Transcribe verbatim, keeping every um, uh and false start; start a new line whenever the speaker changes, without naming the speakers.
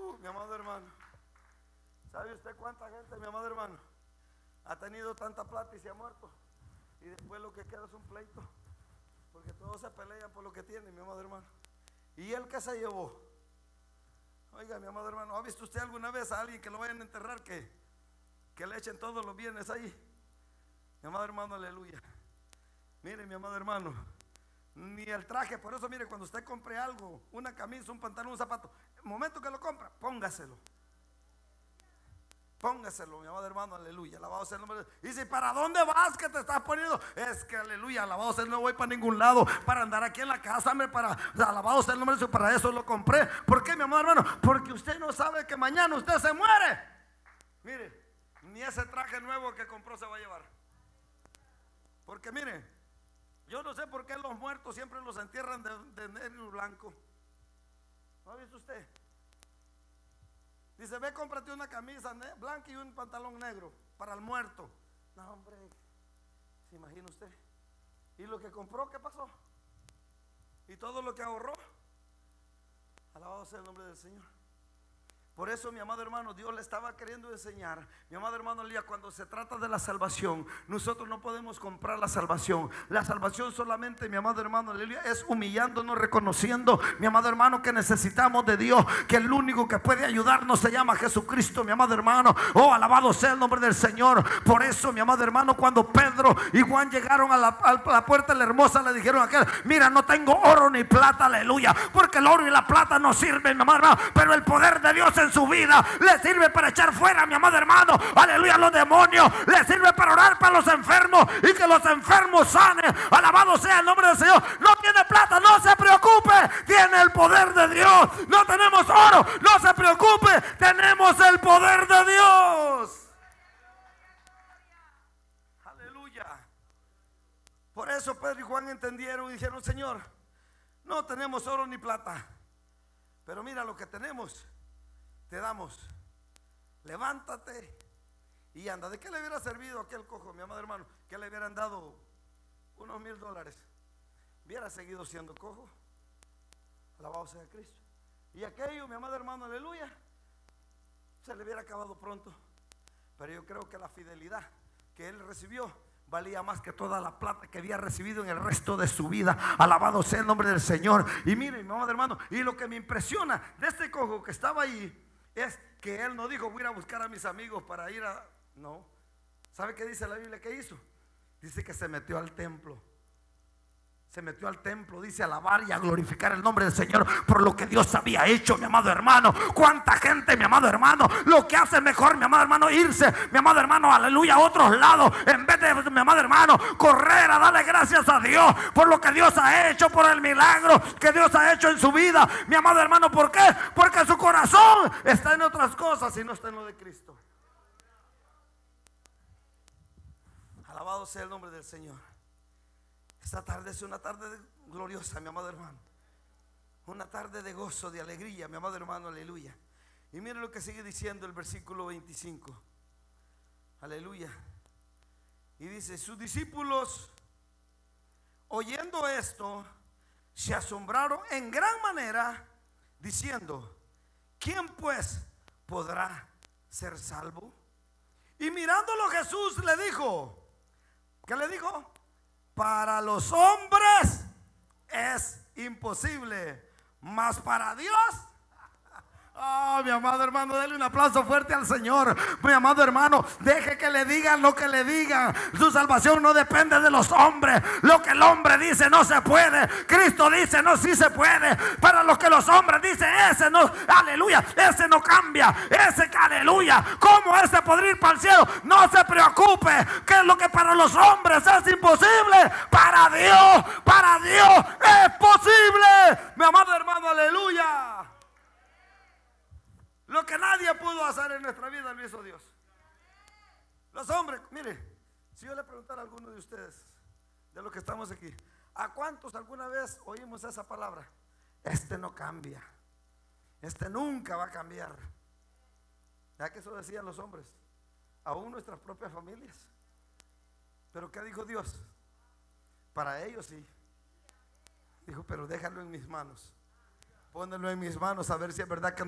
Uh, mi amado hermano, ¿sabe usted cuánta gente, mi amado hermano, ha tenido tanta plata y se ha muerto? Y después lo que queda es un pleito, porque todos se pelean por lo que tienen, mi amado hermano. ¿Y él qué se llevó? Oiga, mi amado hermano, ¿ha visto usted alguna vez a alguien que lo vayan a enterrar que, que le echen todos los bienes ahí? Mi amado hermano, aleluya. Mire, mi amado hermano, ni el traje. Por eso, mire, cuando usted compre algo, una camisa, un pantalón, un zapato, el momento que lo compra, póngaselo. Póngaselo, mi amado hermano, aleluya. Alabado sea el nombre de Dios. Y dice, ¿para dónde vas que te estás poniendo? Es que, aleluya, alabado sea, no voy para ningún lado, para andar aquí en la casa, hombre, para, alabado sea el nombre de Dios, para eso lo compré. ¿Por qué, mi amado hermano? Porque usted no sabe que mañana usted se muere. Mire, ni ese traje nuevo que compró se va a llevar. Porque mire, yo no sé por qué los muertos siempre los entierran de, de negro y blanco. ¿No ha visto usted? Dice, ve, cómprate una camisa blanca y un pantalón negro para el muerto. No, hombre, ¿se imagina usted? ¿Y lo que compró, qué pasó? ¿Y todo lo que ahorró? Alabado sea el nombre del Señor. Por eso, mi amado hermano, Dios le estaba queriendo enseñar. Mi amado hermano Elías, cuando se trata de la salvación, nosotros no podemos comprar la salvación. La salvación solamente, mi amado hermano Elías, es humillándonos, reconociendo, mi amado hermano, que necesitamos de Dios, que el único que puede ayudarnos se llama Jesucristo, mi amado hermano. Oh, alabado sea el nombre del Señor. Por eso, mi amado hermano, cuando Pedro y Juan llegaron a la, a la puerta de la hermosa, le dijeron a aquel, mira, no tengo oro ni plata, aleluya, porque el oro y la plata no sirven, mi amado hermano, pero el poder de Dios en su vida le sirve para echar fuera, mi amado hermano, aleluya, a los demonios. Le sirve para orar para los enfermos y que los enfermos sanen. Alabado sea el nombre del Señor. No tiene plata, no se preocupe, tiene el poder de Dios. No tenemos oro, no se preocupe, tenemos el poder de Dios. Aleluya. Por eso Pedro y Juan entendieron y dijeron, Señor, no tenemos oro ni plata, pero mira lo que tenemos, te damos. Levántate y anda. ¿De qué le hubiera servido a aquel cojo, mi amado hermano, que le hubieran dado unos mil dólares? Hubiera seguido siendo cojo. Alabado sea Cristo. Y aquello, mi amado hermano, aleluya, se le hubiera acabado pronto. Pero yo creo que la fidelidad que él recibió valía más que toda la plata que había recibido en el resto de su vida. Alabado sea el nombre del Señor. Y miren, mi amado hermano, y lo que me impresiona de este cojo que estaba ahí es que él no dijo, voy a ir a buscar a mis amigos para ir a... No. ¿Sabe qué dice la Biblia que hizo? Dice que se metió al templo. Se metió al templo, dice, a alabar y a glorificar el nombre del Señor por lo que Dios había hecho, mi amado hermano. Cuánta gente, mi amado hermano, lo que hace mejor, mi amado hermano, irse, mi amado hermano, aleluya, a otros lados, en vez de, mi amado hermano, correr a darle gracias a Dios por lo que Dios ha hecho, por el milagro que Dios ha hecho en su vida, mi amado hermano. ¿Por qué? Porque su corazón está en otras cosas y no está en lo de Cristo. Alabado sea el nombre del Señor. Esta tarde es una tarde gloriosa, mi amado hermano. Una tarde de gozo, de alegría, mi amado hermano, aleluya. Y mire lo que sigue diciendo el versículo veinticinco. Aleluya. Y dice, sus discípulos, oyendo esto, se asombraron en gran manera, diciendo, ¿quién pues podrá ser salvo? Y mirándolo Jesús le dijo, ¿qué le dijo? Para los hombres es imposible, mas para Dios. Oh, mi amado hermano, denle un aplauso fuerte al Señor. Mi amado hermano, deje que le digan lo que le digan. Su salvación no depende de los hombres. Lo que el hombre dice no se puede. Cristo dice no, sí se puede. Para lo que los hombres dicen, ese no, aleluya, ese no cambia. Ese, aleluya, ¿cómo ese podría ir para el cielo? No se preocupe, que es lo que para los hombres es imposible, para Dios, para Dios es posible. Mi amado hermano, aleluya. Lo que nadie pudo hacer en nuestra vida lo hizo Dios. Los hombres, mire, si yo le preguntara a alguno de ustedes, de los que estamos aquí, ¿a cuántos alguna vez oímos esa palabra? Este no cambia, este nunca va a cambiar. ¿Ya que eso decían los hombres? Aún nuestras propias familias. ¿Pero qué dijo Dios? Para ellos sí. Dijo, pero déjalo en mis manos. Pónelo en mis manos a ver si es verdad que